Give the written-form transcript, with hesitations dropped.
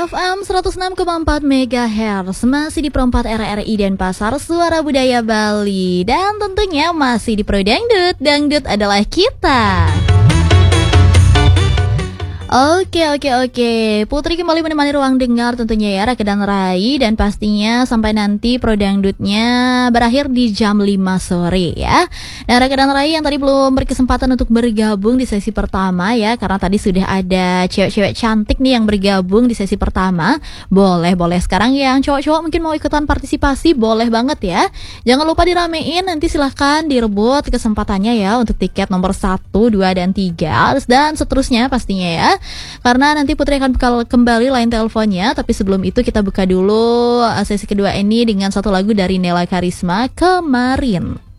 FM 106,4 MHz masih di perempat RRI Denpasar, Suara Budaya Bali. Dan tentunya masih di Pro Dangdut, Dangdut adalah kita. Oke. Putri kembali menemani ruang dengar tentunya ya, Raka dan Rai. Dan pastinya sampai nanti Pro Dangdutnya berakhir di jam 5 sore ya. Dan Raka dan Rai yang tadi belum berkesempatan untuk bergabung di sesi pertama ya, karena tadi sudah ada cewek-cewek cantik nih yang bergabung di sesi pertama. Boleh sekarang yang cowok-cowok mungkin mau ikutan partisipasi, boleh banget ya. Jangan lupa diramein, nanti silahkan direbut kesempatannya ya untuk tiket nomor 1, 2, dan 3 dan seterusnya pastinya ya. Karena nanti Putri akan kembali line teleponnya, tapi sebelum itu kita buka dulu sesi kedua ini dengan satu lagu dari Nela Karisma, Kemarin.